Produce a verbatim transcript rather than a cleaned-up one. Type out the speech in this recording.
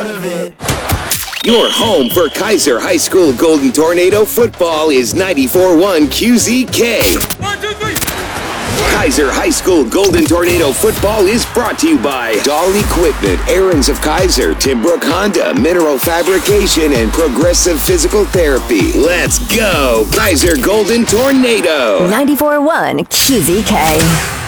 Your home for Kaiser High School Golden Tornado football is ninety-four point one Q Z K. One, two, three. Kaiser High School Golden Tornado football is brought to you by Dahl Equipment, Aaron's of Kaiser, Timbrook Honda, Mineral Fabrication, and Progressive Physical Therapy. Let's go, Kaiser Golden Tornado. ninety-four point one Q Z K.